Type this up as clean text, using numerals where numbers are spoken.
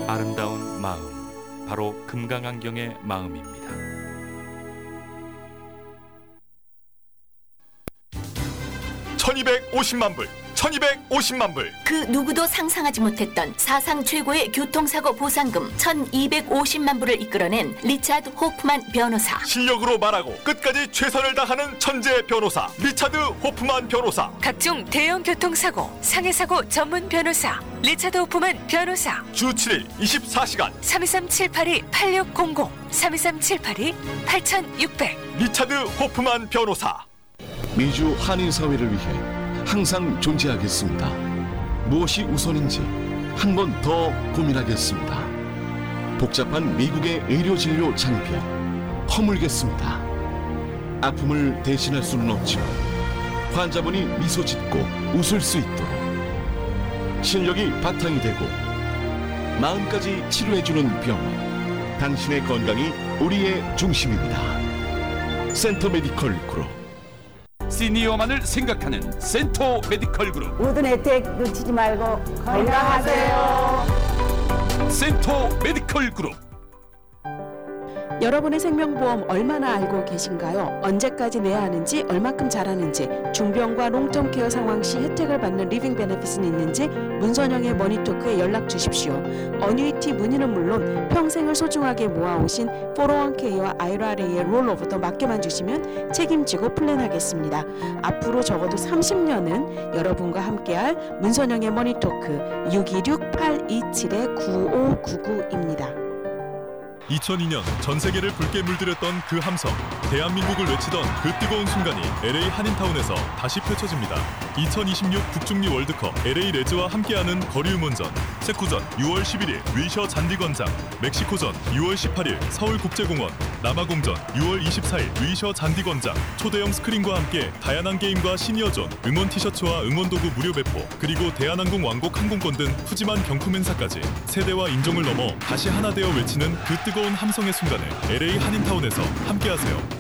아름다운 마음, 바로 금강안경의 마음입니다. $1250만 불. 그 누구도 상상하지 못했던 사상 최고의 교통사고 보상금 1,250만 불을 이끌어낸 리차드 호프만 변호사. 실력으로 말하고 끝까지 최선을 다하는 천재 변호사 리차드 호프만 변호사. 각종 대형 교통사고, 상해사고 전문 변호사 리차드 호프만 변호사. 주 7일 24시간 323-782-8600 323-782-8600 리차드 호프만 변호사. 미주 한인 사회를 위해 항상 존재하겠습니다. 무엇이 우선인지 한 번 더 고민하겠습니다. 복잡한 미국의 의료진료 장비 허물겠습니다. 아픔을 대신할 수는 없지만 환자분이 미소 짓고 웃을 수 있도록 실력이 바탕이 되고 마음까지 치료해주는 병원, 당신의 건강이 우리의 중심입니다. 센터 메디컬 그룹. 시니어만을 생각하는 센터 메디컬 그룹. 모든 혜택 놓치지 말고 건강하세요. 센터 메디컬 그룹. 여러분의 생명보험 얼마나 알고 계신가요? 언제까지 내야 하는지, 얼마큼 잘하는지, 중병과 롱텀케어 상황 시 혜택을 받는 리빙 베네핏은 있는지 문선영의 머니토크에 연락 주십시오. 어뉴이티 문의는 물론 평생을 소중하게 모아오신 401k와 IRA의 롤오버도 맡겨만 주시면 책임지고 플랜하겠습니다. 앞으로 적어도 30년은 여러분과 함께할 문선영의 머니토크 626-827-9599입니다. 2002년 전 세계를 붉게 물들였던 그 함성, 대한민국을 외치던 그 뜨거운 순간이 LA 한인타운에서 다시 펼쳐집니다. 2026 북중미 월드컵 LA 레즈와 함께하는 거리응원전, 체코전 6월 11일 위셔 잔디광장, 멕시코전 6월 18일 서울국제공원, 남아공전 6월 24일 위셔 잔디광장, 초대형 스크린과 함께 다양한 게임과 시니어존, 응원 티셔츠와 응원도구 무료 배포, 그리고 대한항공 왕복 항공권 등 푸짐한 경품 행사까지 세대와 인종을 넘어 다시 하나 되어 외치는 그 뜨거운 함성의 순간을 LA 한인타운에서 함께하세요.